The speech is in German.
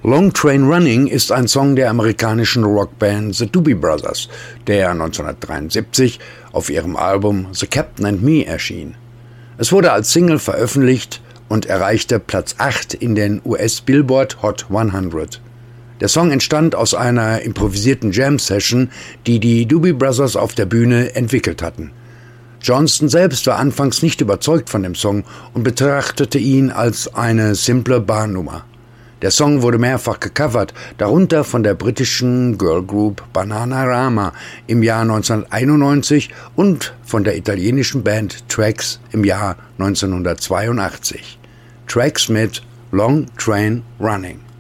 Long Train Running ist ein Song der amerikanischen Rockband The Doobie Brothers, der 1973 auf ihrem Album The Captain and Me erschien. Es wurde als Single veröffentlicht und erreichte Platz 8 in den US Billboard Hot 100. Der Song entstand aus einer improvisierten Jam-Session, die die Doobie Brothers auf der Bühne entwickelt hatten. Johnston selbst war anfangs nicht überzeugt von dem Song und betrachtete ihn als eine simple Barnummer. Der Song wurde mehrfach gecovert, darunter von der britischen Girlgroup Bananarama im Jahr 1991 und von der italienischen Band Trax im Jahr 1982. Trax mit Long Train Running.